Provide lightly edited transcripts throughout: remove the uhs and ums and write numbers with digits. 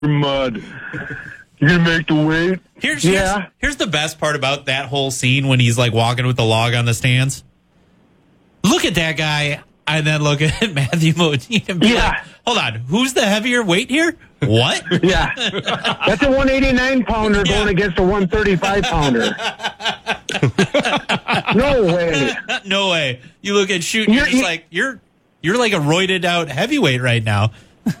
mud. You gonna make the weight? Here's the best part about that whole scene when he's like walking with the log on the stands. Look at that guy, and then look at Matthew Modine and be like, hold on, who's the heavier weight here? What? Yeah. That's a 189-pounder going against a 135-pounder. No way. No way. You look at shooting, you're just like, you're like a roided out heavyweight right now.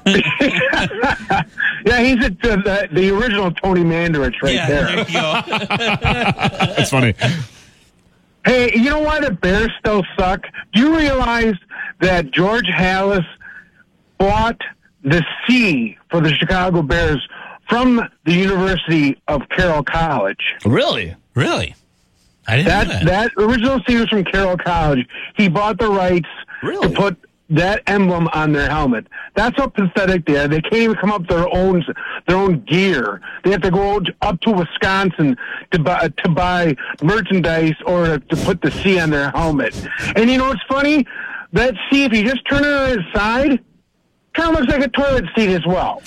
Yeah, he's the original Tony Mandarich right there. There you go. That's funny. Hey, you know why the Bears still suck? Do you realize that George Halas bought the C for the Chicago Bears from the University of Carroll College? Really? Really? I didn't know that. That original C was from Carroll College. He bought the rights to put that emblem on their helmet. That's how pathetic they are. They can't even come up with their own gear. They have to go up to Wisconsin to buy merchandise or to put the C on their helmet. And you know what's funny? That C, if you just turn it on its side, kind of looks like a toilet seat as well.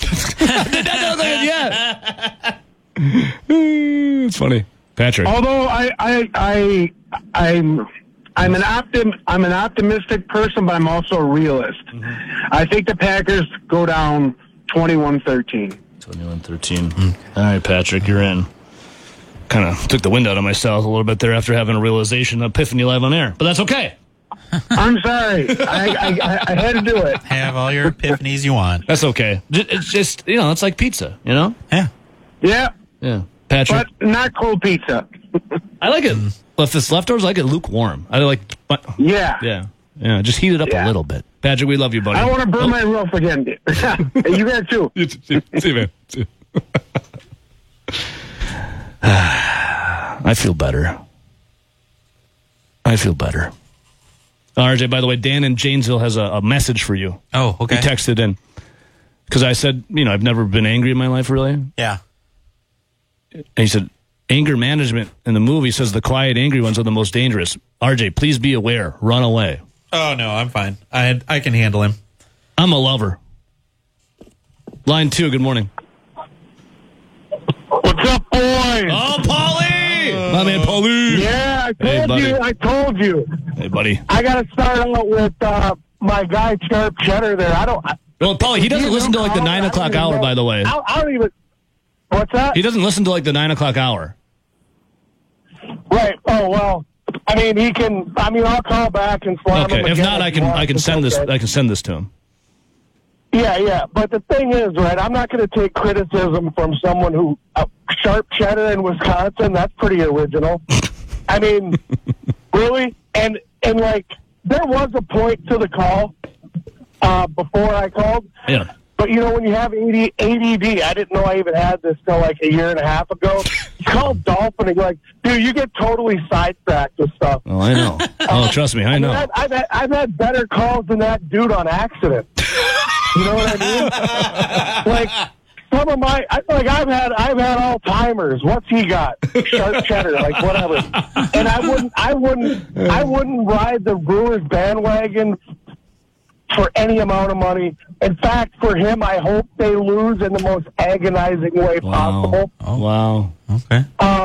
Yeah. It's funny, Patrick. Although I'm an optimistic person, but I'm also a realist. Mm-hmm. I think the Packers go down 21-13. 21-13. All right, Patrick, you're in. Kind of took the wind out of myself a little bit there after having a realization, epiphany live on air, but that's okay. I'm sorry. I had to do it. Have all your epiphanies you want. That's okay. It's just, it's like pizza, Yeah. Yeah. Yeah. Patrick. But not cold pizza. I like it. If it's leftovers, I like it lukewarm. Yeah. Yeah. Just heat it up a little bit. Patrick, we love you, buddy. I don't want to burn my roof again. Hey, you got too. See you, man. See you. I feel better. RJ, by the way, Dan in Janesville has a message for you. Oh, okay. He texted in. Because I said, I've never been angry in my life, really. Yeah. And he said, anger management in the movie says the quiet, angry ones are the most dangerous. RJ, please be aware. Run away. Oh, no, I'm fine. I can handle him. I'm a lover. Line 2, good morning. What's up, boys? Oh, Paulie! My man, Paulie. Yeah, I told you. Hey, buddy. I got to start out with my guy, Sharp Cheddar there. Well, Paulie, he doesn't listen to the 9 o'clock hour, by the way. I don't even... What's that? He doesn't listen to the 9 o'clock hour. Right. Oh, well, he can... I'll call back and slam him. Okay, if not, I can send this. I can send this to him. Yeah. But the thing is, right, I'm not going to take criticism from someone who... Sharp Cheddar in Wisconsin, that's pretty original. Really? And there was a point to the call before I called. Yeah. But, when you have ADD, I didn't know I even had this till a year and a half ago. You call Dolphin and you're like, dude, you get totally sidetracked with stuff. Oh, I know. Trust me, I know. I've had better calls than that dude on accident. You know what I mean? Some of I've had Alzheimer's. What's he got? Sharp Cheddar, whatever. And I wouldn't ride the Brewers bandwagon for any amount of money. In fact, for him, I hope they lose in the most agonizing way possible. Oh, wow. Okay.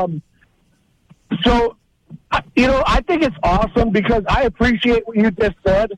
So, I think it's awesome because I appreciate what you just said.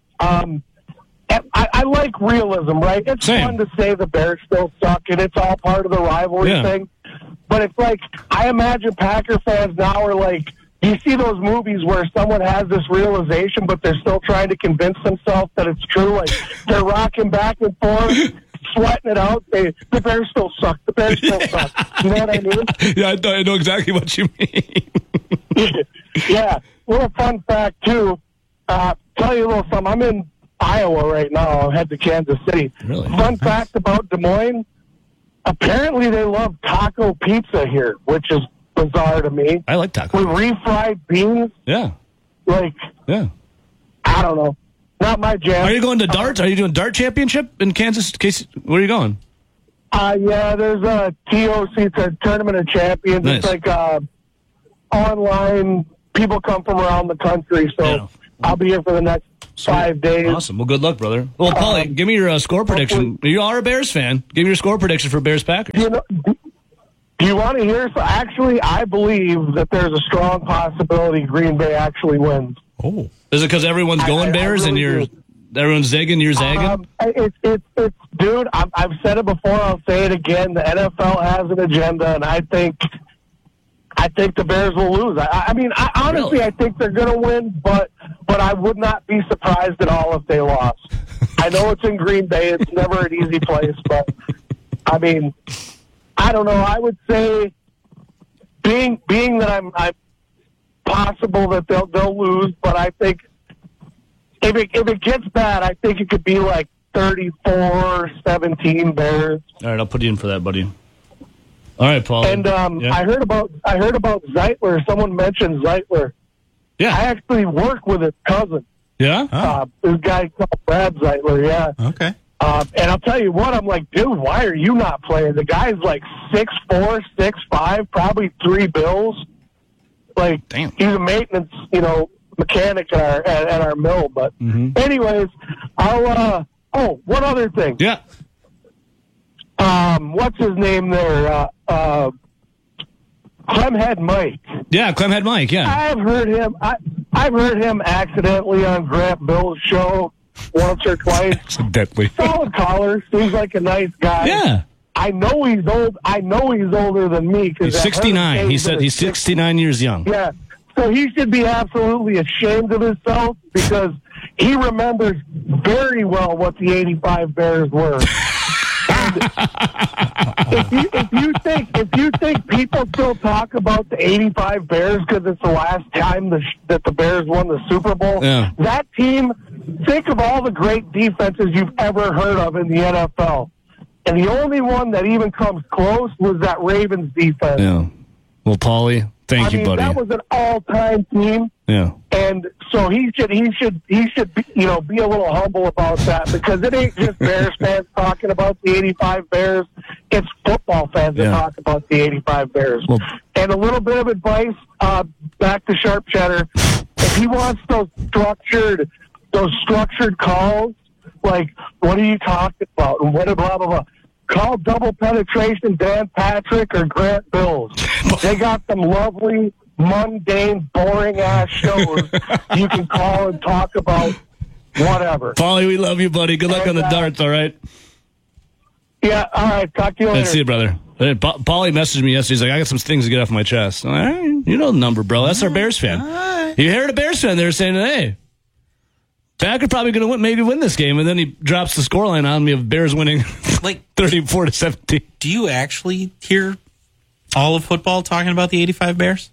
I like realism, right? It's fun to say the Bears still suck, and it's all part of the rivalry thing. But it's I imagine Packer fans now are you see those movies where someone has this realization, but they're still trying to convince themselves that it's true. They're rocking back and forth, sweating it out. The Bears still suck. The Bears still suck. You know what I mean? Yeah, I know exactly what you mean. Yeah. Little fun fact, too. Tell you a little something. I'm in Iowa right now. I'll head to Kansas City. Really? Fun fact about Des Moines, apparently they love taco pizza here, which is bizarre to me. I like taco. With refried beans. Yeah. Yeah. I don't know. Not my jam. Are you going to darts? Are you doing dart championship in Kansas? Where are you going? Yeah, there's a TOC, it's a Tournament of Champions. Nice. It's online. People come from around the country, so I'll be here for the next 5 days. Awesome. Well, good luck, brother. Well, Paulie, give me your score prediction. You are a Bears fan. Give me your score prediction for Bears-Packers. Do you want to hear? So actually, I believe that there's a strong possibility Green Bay actually wins. Oh, is it because everyone's going Bears and everyone's zigging, you're zagging? It's dude. I've said it before. I'll say it again. The NFL has an agenda, and I think the Bears will lose. I mean, honestly, really? I think they're going to win, but I would not be surprised at all if they lost. I know it's in Green Bay. It's never an easy place, but I mean, I don't know. I would say, being that I'm possible that they'll lose, but I think if it gets bad, I think it could be like 34-17 Bears. All right, I'll put you in for that, buddy. All right, Paul. And yeah. I heard about Zeitler. Someone mentioned Zeitler. Yeah, I actually work with his cousin. Yeah, this guy called Brad Zeitler. Yeah. Okay. And I'll tell you what, I'm like, dude, why are you not playing? The guy's like 6'4", 6'5", probably 3 bills. Like, damn. He's a maintenance, mechanic at our mill. But anyways, I'll. One other thing. Yeah. What's his name there? Clemhead Mike. Yeah, Clemhead Mike. Yeah. I've heard him accidentally on Grant Bill's show once or twice. Accidentally. Solid caller. Seems like a nice guy. Yeah. I know he's old. I know he's older than me. He's 69. He said he's 69 years young. Yeah. So he should be absolutely ashamed of himself because he remembers very well what the 85 Bears were. If you think people still talk about the 85 Bears because it's the last time that the Bears won the Super Bowl, that team, think of all the great defenses you've ever heard of in the NFL. And the only one that even comes close was that Ravens defense. Yeah. Well, Paulie, thank you, buddy. That was an all-time team. Yeah. And so he should be, be a little humble about that because it ain't just Bears fans talking about the 85 Bears. It's football fans that talk about the 85 Bears. Well, and a little bit of advice, back to Sharp Cheddar. If he wants those structured calls, like, what are you talking about? And what blah, blah, blah. Call Double Penetration Dan Patrick or Grant Bills. They got some lovely, mundane, boring-ass shows you can call and talk about whatever. Paulie, we love you, buddy. Good luck on the darts, all right? Yeah, all right. Talk to you later. See you, brother. Paulie messaged me yesterday. He's like, I got some things to get off my chest. All right, you know the number, bro. That's our Bears fan. Right. You heard a Bears fan there saying, hey, Packer probably going to maybe win this game, and then he drops the scoreline on me of Bears winning like 34-17. Do you actually hear all of football talking about the 85 Bears?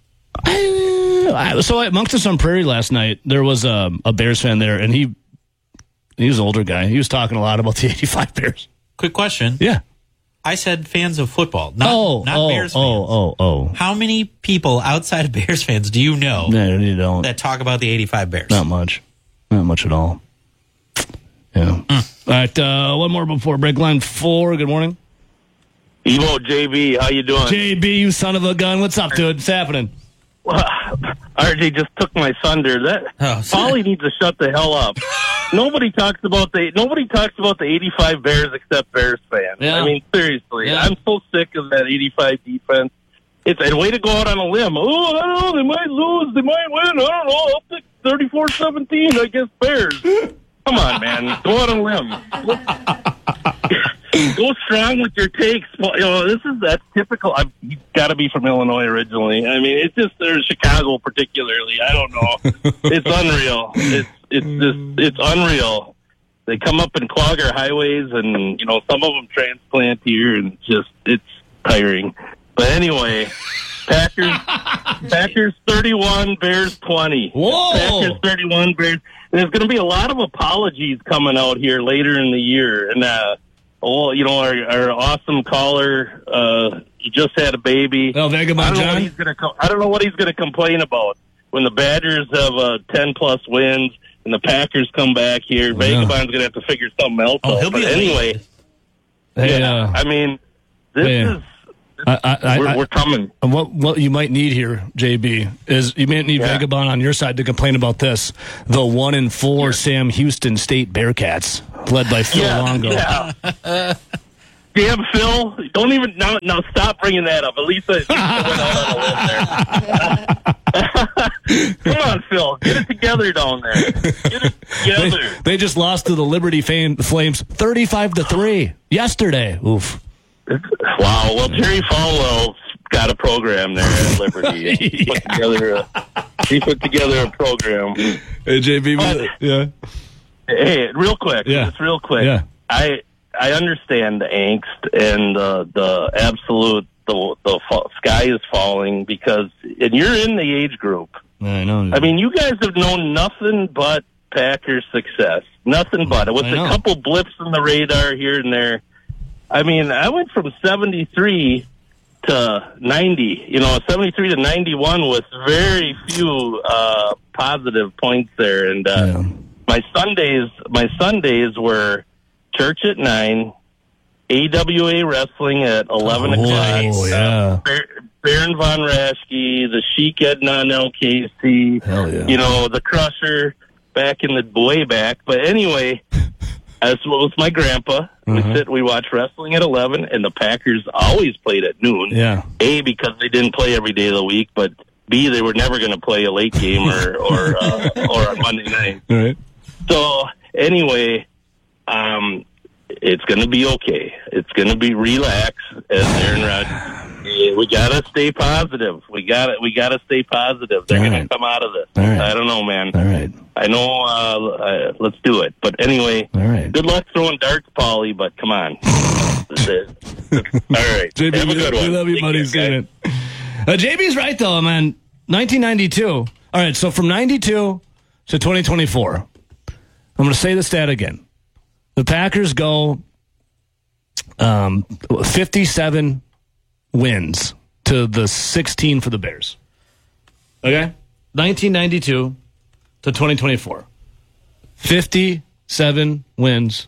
So at Moncton on Prairie last night, there was a Bears fan there, and he was an older guy. He was talking a lot about the 85 Bears. Quick question. Yeah. I said fans of football, not Bears fans. How many people outside of Bears fans do you know you don't. that talk about the 85 Bears? Not much. Not much at all. Yeah. All right, one more before break. Line 4, good morning. Evo, JB, how you doing? JB, you son of a gun. What's up, dude? What's happening? Well, RJ just took my thunder. Paulie needs to shut the hell up. Nobody talks about the 85 Bears except Bears fans. Yeah. I mean, seriously. Yeah. I'm so sick of that 85 defense. And way to go out on a limb. Oh, I don't know. They might lose. They might win. I don't know. I'll pick 34-17, I guess, Bears. Come on, man. Go out on a limb. Go strong with your takes. That's typical. You've got to be from Illinois originally. I mean, it's just Chicago particularly. I don't know. It's unreal. It's unreal. They come up and clog our highways, and some of them transplant here, and it's tiring. But anyway, Packers 31, Bears 20. Whoa! Packers 31, Bears. There's going to be a lot of apologies coming out here later in the year, and our awesome caller, he just had a baby. Oh, Vagabond John. I don't know what he's going to complain about when the Badgers have 10+ wins and the Packers come back here. Vagabond's going to have to figure something else out. He'll be anyway. Hey, I mean, this We're coming. And what you might need here, JB, is you might need Vagabond on your side to complain about this. The 1-4 Sam Houston State Bearcats, led by Phil Longo. Yeah. Damn, Phil! Don't even now. Stop bringing that up. At least went out on a limb there. Come on, Phil. Get it together down there. Get it together. They just lost to the Liberty Flames 35-3 yesterday. Oof. Wow. Well, Terry Falwell's got a program there at Liberty. He put together a program. Hey, JB. Hey, real quick. Yeah. Just real quick. Yeah. I understand the angst and the absolute the sky is falling because and you're in the age group. I know. I mean, you guys have known nothing but Packers success. Nothing but it. With a couple blips in the radar here and there. I mean, I went from 73 to 90. 73 to 91 with very few positive points there. And my Sundays were church at 9, AWA wrestling at 11 o'clock. Oh, yeah. Baron Von Raschke, the Sheik Edna on LKC. Hell yeah. The Crusher back in the way back. But anyway, as well as my grandpa, we watch wrestling at 11, and the Packers always played at noon. Yeah. A, because they didn't play every day of the week, but B, they were never going to play a late game or on Monday night. All right. So anyway, it's going to be okay. It's going to be relaxed, as Aaron Rodgers. We got to stay positive. We got to stay positive. They're going to come out of this. I don't know, man. All right. I know. Let's do it. But anyway, good luck throwing darts, Paulie. But come on. All right. JB, have a good one. We love you, buddy. JB's right though, man. 1992. All right. So from 92 to 2024, I'm going to say the stat again. The Packers go 57 wins to the 16 for the Bears. Okay? 1992 to 2024. 51 wins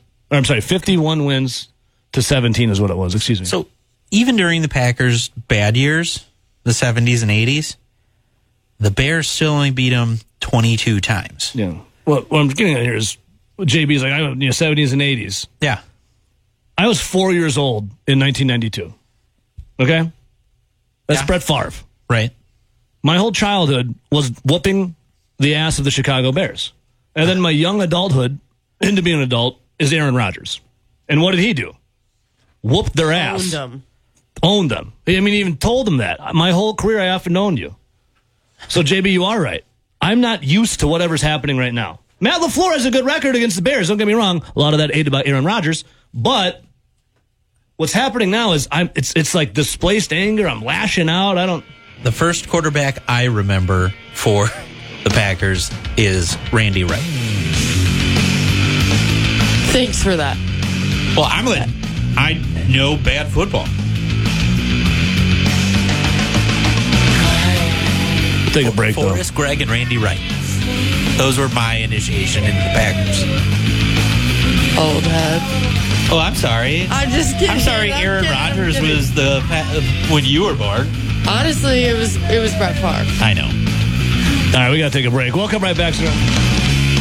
to 17 is what it was. Excuse me. So even during the Packers' bad years, the 70s and 80s, the Bears still only beat them 22 times. Yeah. Well, what I'm getting at here is JB's like, 70s and 80s. Yeah. I was 4 years old in 1992. Okay? That's Brett Favre. Right. My whole childhood was whooping the ass of the Chicago Bears. And then my young adulthood, into being an adult, is Aaron Rodgers. And what did he do? Whooped their ass. Owned them. I mean, even told them that. My whole career, I often owned you. So, JB, you are right. I'm not used to whatever's happening right now. Matt LaFleur has a good record against the Bears. Don't get me wrong. A lot of that aided by Aaron Rodgers. But what's happening now is it's like displaced anger. I'm lashing out. The first quarterback I remember for the Packers is Randy Wright. Thanks for that. Well, I know bad football. Take a break, Forrest Gregg and Randy Wright. Those were my initiation into the Packers. Old head. Oh, I'm sorry. I'm just kidding. I'm sorry. Aaron Rodgers was when you were born. Honestly, it was Brett Favre. I know. All right, we got to take a break. We'll come right back, sir.